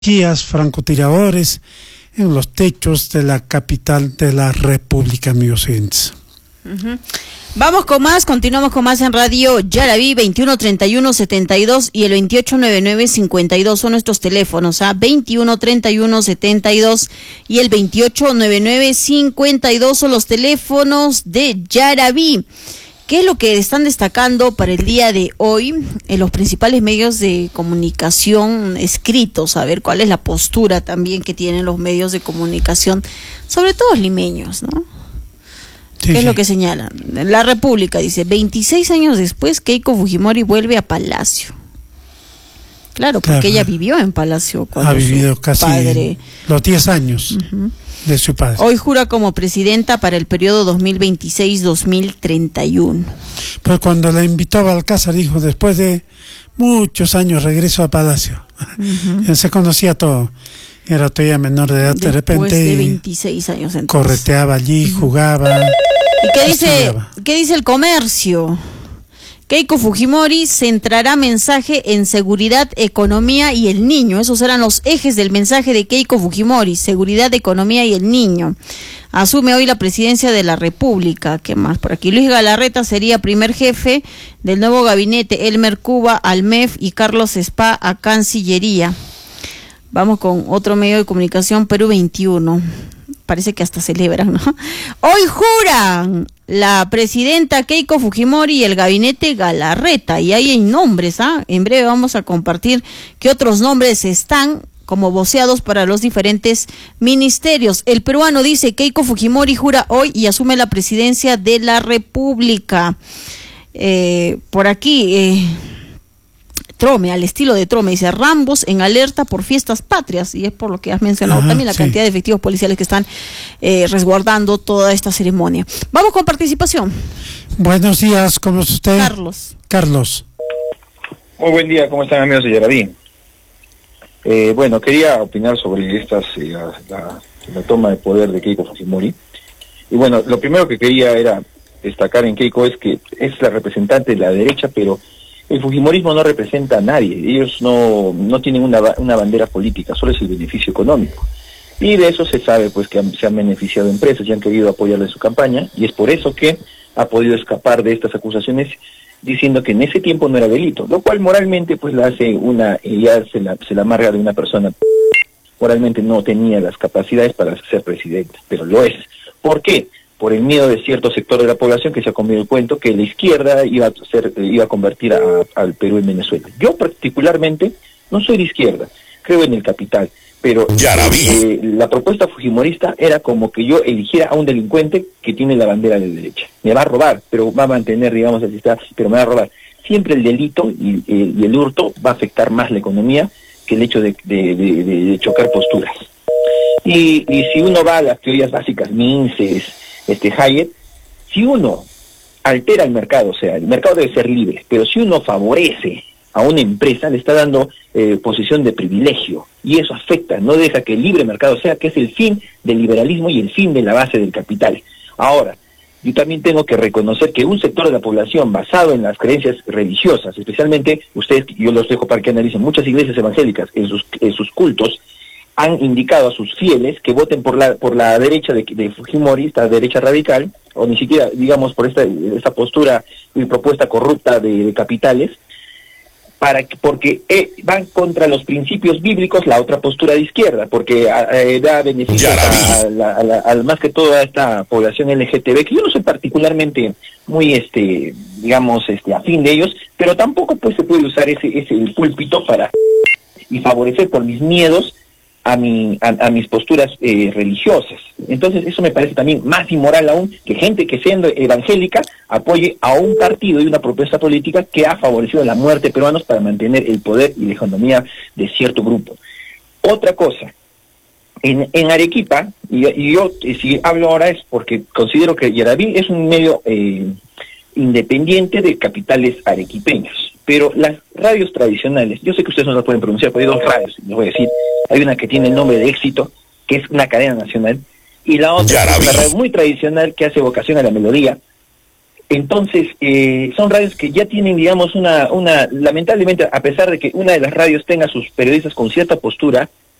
policías, francotiradores en los techos de la capital de la República, amigos oyentes. Vamos con más, continuamos con más en Radio Yaraví, 2131-72 y el 2899-52 son nuestros teléfonos, 2131-72 y el 2899-52 son los teléfonos de Yaraví. ¿Qué es lo que están destacando para el día de hoy en los principales medios de comunicación escritos? A ver cuál es la postura también que tienen los medios de comunicación, sobre todo limeños, ¿no? ¿Qué es lo que señalan? La República dice, 26 años después, Keiko Fujimori vuelve a Palacio. Claro, porque ella vivió en Palacio cuando ha vivido casi padre... los 10 años de su padre. Hoy jura como presidenta para el periodo 2026-2031. Pues cuando la invitó a Balcázar, dijo, después de muchos años regreso a Palacio. Se conocía todo. Era todavía menor de edad, de repente. De 26 años entonces. Correteaba allí, jugaba. ¿Y qué dice el Comercio? Keiko Fujimori centrará mensaje en seguridad, economía y el niño. Esos eran los ejes del mensaje de Keiko Fujimori, seguridad, economía y el niño. Asume hoy la presidencia de la República. ¿Qué más? Por aquí Luis Galarreta sería primer jefe del nuevo gabinete, Elmer Cuba al MEF y Carlos Spa a Cancillería. Vamos con otro medio de comunicación, Perú 21. Parece que hasta celebran, ¿no? Hoy juran la presidenta Keiko Fujimori y el gabinete Galarreta. Y ahí hay nombres, En breve vamos a compartir qué otros nombres están como voceados para los diferentes ministerios. El peruano dice, Keiko Fujimori jura hoy y asume la presidencia de la República. Por aquí... Trome, al estilo de Trome, dice Rambos en alerta por fiestas patrias, y es por lo que has mencionado también la cantidad de efectivos policiales que están resguardando toda esta ceremonia. Vamos con participación. Buenos días, ¿cómo es usted? Carlos. Muy buen día, ¿cómo están, amigos de Yaraví? Bueno, quería opinar sobre la toma de poder de Keiko Fujimori. Y bueno, lo primero que quería era destacar en Keiko es que es la representante de la derecha, pero el fujimorismo no representa a nadie. Ellos no tienen una bandera política, solo es el beneficio económico. Y de eso se sabe pues que se han beneficiado empresas y han querido apoyarle en su campaña, y es por eso que ha podido escapar de estas acusaciones diciendo que en ese tiempo no era delito, lo cual moralmente pues la hace ya se la amarga de una persona. Moralmente no tenía las capacidades para ser presidenta, pero lo es. ¿Por qué? Por el miedo de cierto sector de la población que se ha comido el cuento que la izquierda iba a convertir al Perú en Venezuela. Yo particularmente no soy de izquierda, creo en el capital, pero la propuesta fujimorista era como que yo eligiera a un delincuente que tiene la bandera de derecha. Me va a robar, pero va a mantener, digamos, el sistema, pero me va a robar. Siempre el delito y el hurto va a afectar más la economía que el hecho de chocar posturas. Y si uno va a las teorías básicas, Mises, Hayek, si uno altera el mercado, o sea, el mercado debe ser libre, pero si uno favorece a una empresa, le está dando posición de privilegio, y eso afecta, no deja que el libre mercado sea, que es el fin del liberalismo y el fin de la base del capital. Ahora, yo también tengo que reconocer que un sector de la población basado en las creencias religiosas, especialmente ustedes, yo los dejo para que analicen, muchas iglesias evangélicas en sus cultos, han indicado a sus fieles que voten por la derecha de Fujimori, esta derecha radical, o ni siquiera, digamos, por esta postura y propuesta corrupta de capitales, porque van contra los principios bíblicos la otra postura de izquierda, porque da beneficios a más que toda esta población LGTB, que yo no soy particularmente muy, afín de ellos, pero tampoco pues se puede usar el púlpito y favorecer por mis miedos a mis posturas religiosas. Entonces eso me parece también más inmoral aún que gente que siendo evangélica apoye a un partido y una propuesta política que ha favorecido la muerte de peruanos para mantener el poder y la economía de cierto grupo. Otra cosa, en Arequipa, y yo si hablo ahora es porque considero que Yaraví es un medio independiente de capitales arequipeños. Pero las radios tradicionales, yo sé que ustedes no lo pueden pronunciar, pero hay dos radios, les voy a decir. Hay una que tiene el nombre de Éxito, que es una cadena nacional, y la otra es una radio muy tradicional que hace vocación a la melodía. Entonces, son radios que ya tienen, digamos, lamentablemente, a pesar de que una de las radios tenga sus periodistas con cierta postura,